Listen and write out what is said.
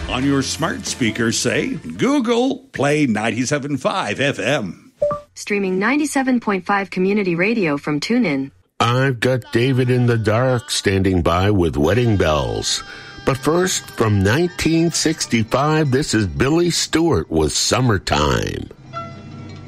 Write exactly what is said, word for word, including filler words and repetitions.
On your smart speaker, say, Google, play ninety-seven point five F M. Streaming ninety-seven point five Community Radio from TuneIn. I've got David in the Dark standing by with Wedding Bells. But first, from nineteen sixty-five, this is Billy Stewart with Summertime.